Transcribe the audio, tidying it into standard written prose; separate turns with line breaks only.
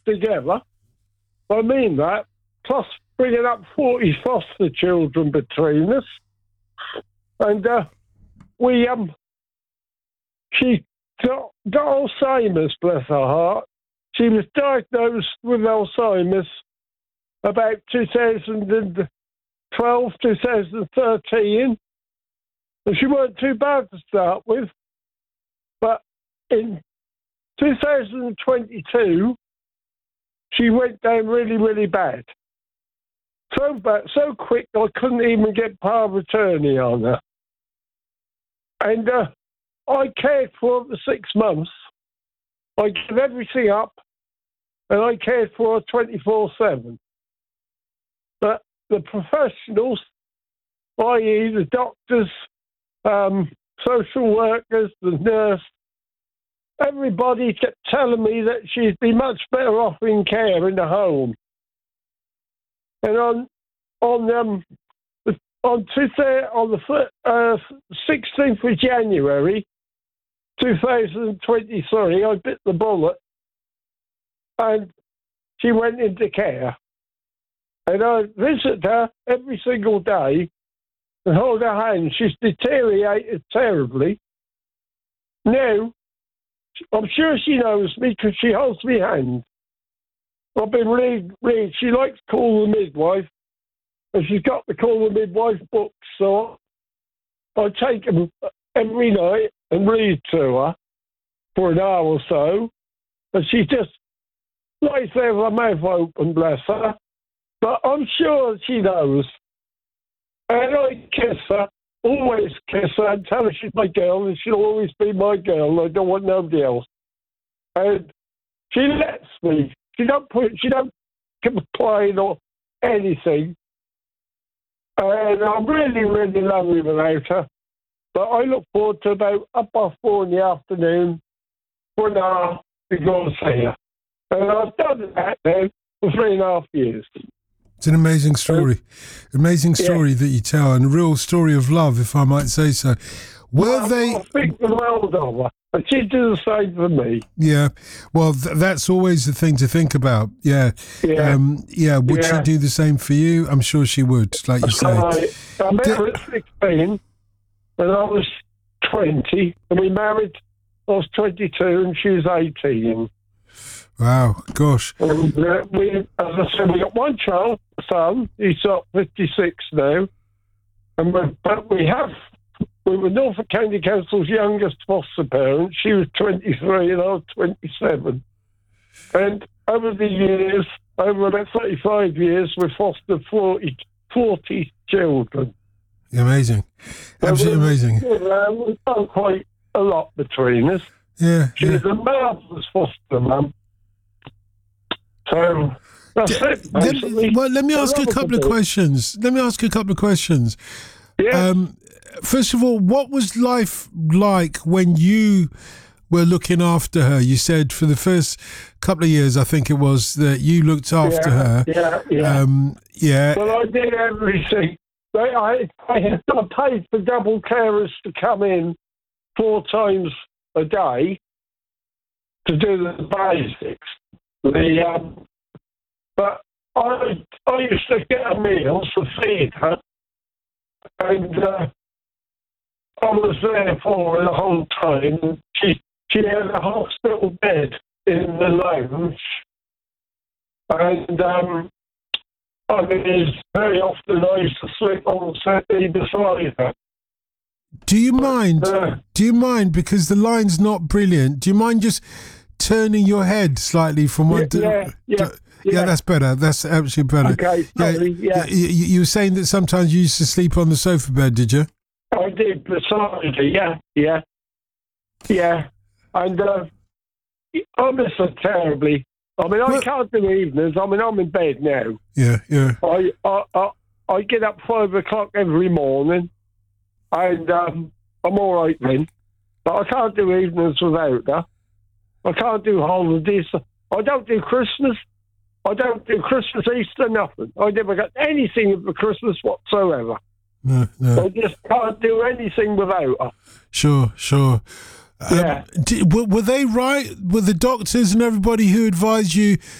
together. I mean that. Plus bringing up 40 foster children between us. And she got Alzheimer's, bless her heart. She was diagnosed with Alzheimer's about 2012, 2013. And she weren't too bad to start with. But in 2022, she went down really, really bad. So bad, so quick, I couldn't even get power of attorney on her. And I cared for her for 6 months. I gave everything up, and I cared for her 24/7. But the professionals, i.e. the doctors, social workers, the nurse, everybody kept telling me that she'd be much better off in care in the home. And on the 16th of January 2023, I bit the bullet, and she went into care. And I visit her every single day and hold her hand. She's deteriorated terribly. Now, I'm sure she knows me because she holds my hand. I've been reading. She likes to call the midwife, and she's got the Call the Midwife books, so I take them every night and read to her for an hour or so, and she just lies there with her mouth open, bless her. But I'm sure she knows. And I kiss her, always kiss her, and tell her she's my girl, and she'll always be my girl. I don't want nobody else. And she lets me. She don't complain or anything. And I'm really, really lovely without her. But I look forward to about 4:30 in the afternoon for an hour to go and see her. And I've done that now for 3.5 years.
It's an amazing story. Amazing story that you tell, and a real story of love, if I might say so.
I think the world of her, and she'd do the same for me.
Yeah. Well, that's always the thing to think about. Yeah. Would she do the same for you? I'm sure she would, like you say.
I met her at 16, and I was 20, and we married. I was 22, and she was 18.
Wow, gosh.
And as I said, we got one child, a son. He's 56 now. And we were Norfolk County Council's youngest foster parent. She was 23 and I was 27. And over the years, over about 35 years, we fostered 40 children.
Amazing. Absolutely amazing.
We've done quite a lot between us.
Yeah.
She's a marvellous foster mum. So that's it.
Let me ask you a couple of questions.
Yeah.
First of all, what was life like when you were looking after her? You said for the first couple of years, I think it was, that you looked after her.
Yeah. Well, I did everything. I paid for double carers to come in 4 times a day to do the basics. But I used to get her meals to feed her, and I was there for her the whole time. She had a hospital bed in the lounge, and very often I used to sleep on the settee beside her.
Do you mind, because the line's not brilliant, do you mind just turning your head slightly from one to... Yeah, that's better. That's absolutely better.
Okay, sorry,
You were saying that sometimes you used to sleep on the sofa bed, did you?
I did, beside her, yeah. And I miss her terribly. I mean, I can't do evenings. I mean, I'm in bed now.
Yeah.
I get up 5 o'clock every morning, and I'm all right then. But I can't do evenings without her. I can't do holidays. I don't do Christmas. I don't do Christmas, Easter, nothing. I never got anything for Christmas whatsoever.
No.
I just can't do anything without her.
Sure.
Yeah.
Were they right? Were the doctors and everybody who advised you